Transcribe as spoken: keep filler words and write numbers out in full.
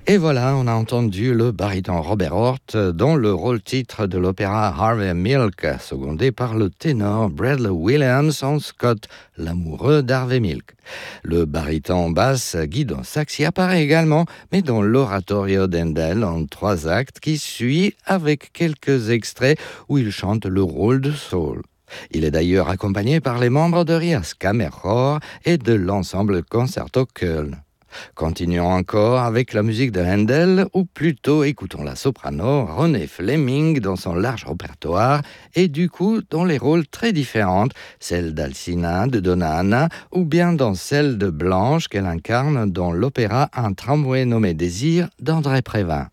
Et voilà, on a entendu le baryton Robert Hort dans le rôle-titre de l'opéra Harvey Milk, secondé par le ténor Bradley Williams en Scott, l'amoureux d'Harvey Milk. Le baryton basse Guido Saxi apparaît également, mais dans l'oratorio d'Handel en trois actes qui suit avec quelques extraits où il chante le rôle de Saul. Il est d'ailleurs accompagné par les membres de Rias Kammerchor et de l'ensemble Concerto Köln. Continuons encore avec la musique de Handel, ou plutôt écoutons la soprano Renée Fleming dans son large répertoire, et du coup dans les rôles très différents, celle d'Alcina, de Donna Anna, ou bien dans celle de Blanche qu'elle incarne dans l'opéra Un tramway nommé Désir d'André Prévin.